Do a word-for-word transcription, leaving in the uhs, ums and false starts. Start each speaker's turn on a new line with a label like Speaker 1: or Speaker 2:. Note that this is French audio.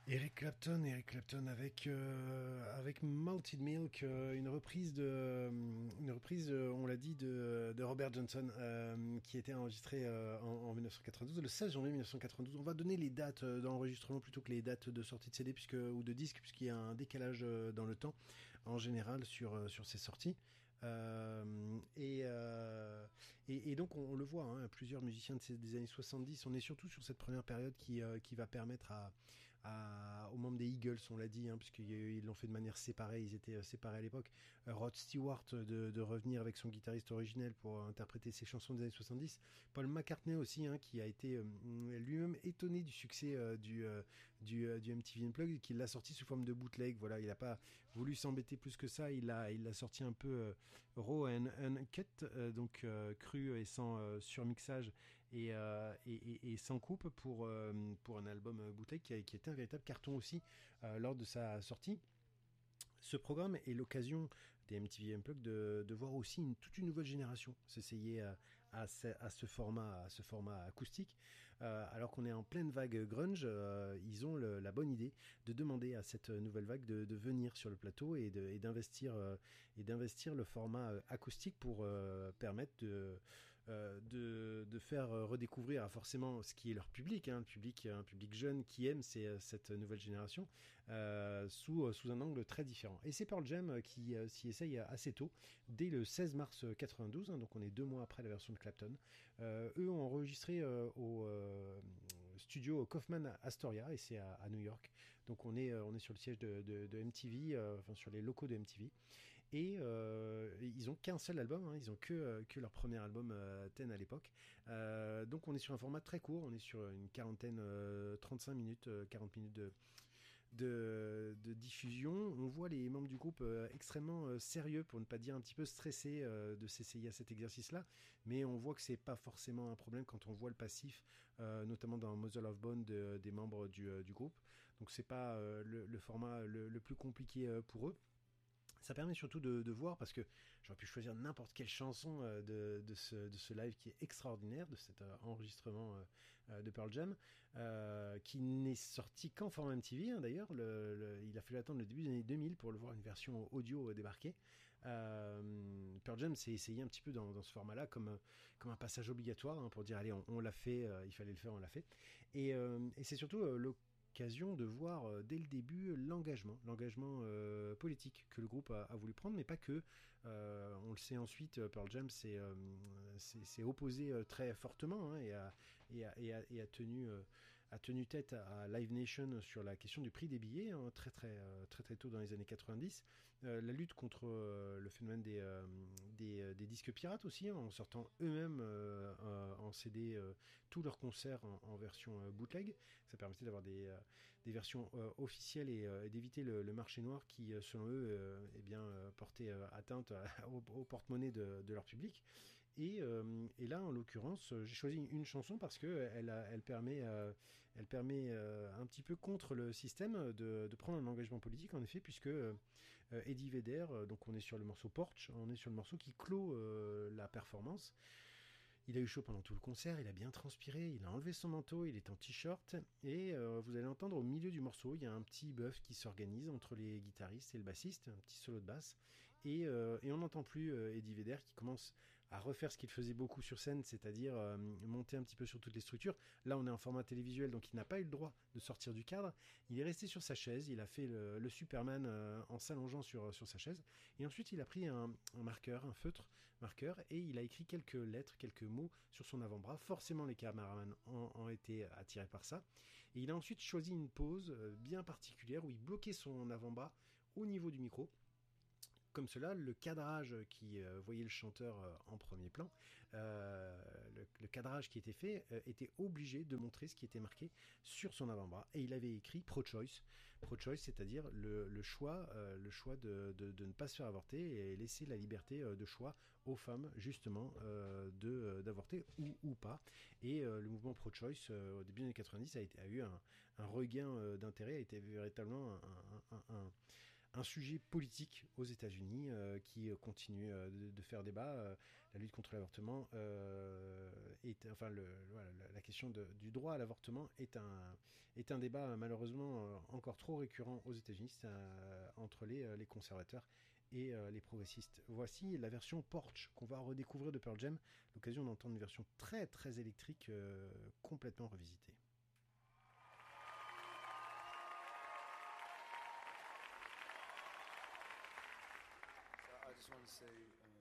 Speaker 1: Eric Clapton, Eric Clapton avec euh, avec Malted Milk, euh, une reprise de euh, une reprise, euh, on l'a dit, de, de Robert Johnson, euh, qui était enregistrée euh, en, en dix-neuf cent quatre-vingt-douze, le seize janvier mille neuf cent quatre-vingt-douze. On va donner les dates euh, d'enregistrement plutôt que les dates de sortie de C D puisque ou de disque, puisqu'il y a un décalage euh, dans le temps en général sur euh, sur ces sorties. Euh, et, euh, et, et donc on, on le voit, hein, plusieurs musiciens de ces, des années soixante-dix. On est surtout sur cette première période qui euh, qui va permettre à à, aux membres des Eagles, on l'a dit, hein, puisqu'ils l'ont fait de manière séparée, ils étaient euh, séparés à l'époque. Euh, Rod Stewart de, de revenir avec son guitariste originel pour interpréter ses chansons des années soixante-dix. Paul McCartney aussi, hein, qui a été euh, lui-même étonné du succès euh, du, euh, du, euh, du M T V Unplugged, qu'il l'a sorti sous forme de bootleg. Voilà, il n'a pas voulu s'embêter plus que ça, il l'a il l'a sorti un peu euh, raw and uncut, euh, donc euh, cru et sans euh, surmixage et, euh, et, et, et sans coupe pour, euh, pour un album euh, bootleg qui, a, qui était un véritable carton aussi euh, lors de sa sortie. Ce programme est l'occasion des M T V Unplugged de, de voir aussi une, toute une nouvelle génération s'essayer à, à, ce, à, ce format, à ce format acoustique. Euh, alors qu'on est en pleine vague grunge, euh, ils ont le, la bonne idée de demander à cette nouvelle vague de, de venir sur le plateau et, de, et, d'investir, euh, et d'investir le format euh, acoustique pour euh, permettre de, euh, de, de faire redécouvrir à forcément ce qui est leur public, hein, le public, un public jeune qui aime ces, cette nouvelle génération, euh, sous, sous un angle très différent. Et c'est Pearl Jam qui euh, s'y essaye assez tôt, dès le seize mars quatre-vingt-douze, hein, donc on est deux mois après la version de Clapton. Euh, eux ont enregistré euh, au euh, studio Kaufman Astoria, et c'est à, à New York. Donc on est, on est sur le siège de, de, de M T V, euh, enfin sur les locaux de M T V. Et euh, ils ont qu'un seul album, hein, ils ont que, euh, que leur premier album euh, dix à l'époque. Euh, donc on est sur un format très court, on est sur une quarantaine, euh, trente-cinq minutes, euh, quarante minutes de, de, de diffusion. On voit les membres du groupe euh, extrêmement euh, sérieux, pour ne pas dire un petit peu stressés euh, de s'essayer à cet exercice-là, mais on voit que c'est pas forcément un problème quand on voit le passif, euh, notamment dans Muzzle of Bone de, des membres du, euh, du groupe. Donc c'est pas euh, le, le format le, le plus compliqué euh, pour eux. Ça permet surtout de, de voir, parce que j'aurais pu choisir n'importe quelle chanson euh, de, de, ce, de ce live qui est extraordinaire, de cet euh, enregistrement euh, de Pearl Jam, euh, qui n'est sorti qu'en format M T V, hein, d'ailleurs. Le, le, il a fallu attendre le début des années deux mille pour le voir une version audio euh, débarquer. Euh, Pearl Jam s'est essayé un petit peu dans, dans ce format-là comme, comme un passage obligatoire, hein, pour dire allez, on, on l'a fait, euh, il fallait le faire, on l'a fait. Et, euh, et c'est surtout euh, le occasion de voir euh, dès le début l'engagement, l'engagement euh, politique que le groupe a, a voulu prendre, mais pas que. Euh, on le sait ensuite, Pearl Jam s'est, euh, s'est, s'est opposé euh, très fortement, hein, et, a, et, a, et, a, et a tenu euh, a tenu tête à Live Nation sur la question du prix des billets, hein, très, très, très très tôt dans les années quatre-vingt-dix. Euh, la lutte contre euh, le phénomène des, euh, des, euh, des disques pirates aussi, hein, en sortant eux-mêmes euh, euh, en C D euh, tous leurs concerts en, en version euh, bootleg. Ça permettait d'avoir des, euh, des versions euh, officielles et, euh, et d'éviter le, le marché noir qui, euh, selon eux, euh, eh bien, euh, portait euh, atteinte au, au porte-monnaie de, de leur public. Et, euh, et là, en l'occurrence, j'ai choisi une chanson parce que elle, elle permet, euh, elle permet euh, un petit peu contre le système de, de prendre un engagement politique, en effet, puisque euh, Eddie Vedder, donc on est sur le morceau Porch, on est sur le morceau qui clôt euh, la performance. Il a eu chaud pendant tout le concert, il a bien transpiré, il a enlevé son manteau, il est en t-shirt, et euh, vous allez entendre au milieu du morceau, il y a un petit bœuf qui s'organise entre les guitaristes et le bassiste, un petit solo de basse, et, euh, et on n'entend plus euh, Eddie Vedder qui commence à refaire ce qu'il faisait beaucoup sur scène, c'est-à-dire euh, monter un petit peu sur toutes les structures. Là, on est en format télévisuel, donc il n'a pas eu le droit de sortir du cadre. Il est resté sur sa chaise, il a fait le, le Superman euh, en s'allongeant sur, sur sa chaise, et ensuite il a pris un, un marqueur, un feutre marqueur, et il a écrit quelques lettres, quelques mots sur son avant-bras. Forcément, les caméramans ont, ont été attirés par ça. Et il a ensuite choisi une pose euh, bien particulière où il bloquait son avant-bras au niveau du micro. Comme cela, le cadrage qui euh, voyait le chanteur euh, en premier plan, euh, le, le cadrage qui était fait euh, était obligé de montrer ce qui était marqué sur son avant-bras. Et il avait écrit pro-choice, pro-choice, c'est-à-dire le, le choix, euh, le choix de, de, de ne pas se faire avorter et laisser la liberté euh, de choix aux femmes, justement, euh, de, euh, d'avorter ou, ou pas. Et euh, le mouvement pro-choice, euh, au début des années quatre-vingt-dix, a, été, a eu un, un regain euh, d'intérêt, a été véritablement un, un, un, un un sujet politique aux États-Unis euh, qui continue euh, de, de faire débat. Euh, la lutte contre l'avortement euh, est, enfin, le, voilà, la, la question de, du droit à l'avortement est un, est un débat euh, malheureusement euh, encore trop récurrent aux États-Unis euh, entre les, les conservateurs et euh, les progressistes. Voici la version Porch qu'on va redécouvrir de Pearl Jam, l'occasion d'entendre une version très très électrique, euh, complètement revisitée.
Speaker 2: I just want to say, um,